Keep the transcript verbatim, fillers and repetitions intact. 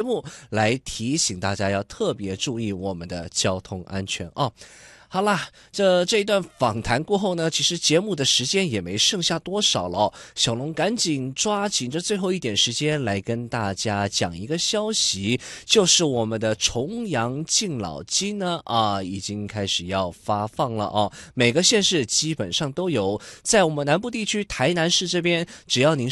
目来提醒大家要特别注意我们的交通安全啊。好啦，这这一段访谈过后呢，其实节目的时间也没剩下多少了哦。小龙赶紧抓紧着最后一点时间来跟大家讲一个消息，就是我们的重阳敬老金呢啊，已经开始要发放了哦。每个县市基本上都有，在我们南部地区台南市这边，只要您